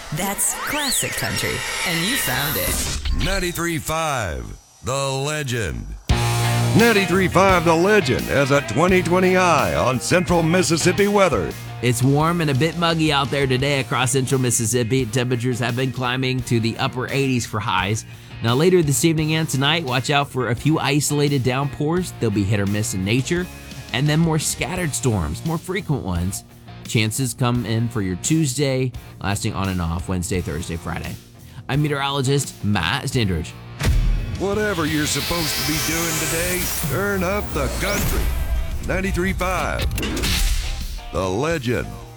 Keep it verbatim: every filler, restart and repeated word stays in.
That's classic country, and you found it. ninety-three point five, The Legend. ninety-three point five The Legend has a twenty twenty eye on central Mississippi weather. It's warm and a bit muggy out there today across central Mississippi. Temperatures have been climbing to the upper eighties for highs. Now later this evening and tonight, watch out for a few isolated downpours. They'll be hit or miss in nature. And then more scattered storms, more frequent ones. Chances come in for your Tuesday, lasting on and off Wednesday, Thursday, Friday. I'm meteorologist Matt Standridge. Whatever you're supposed to be doing today, turn up the country. ninety-three point five The Legend.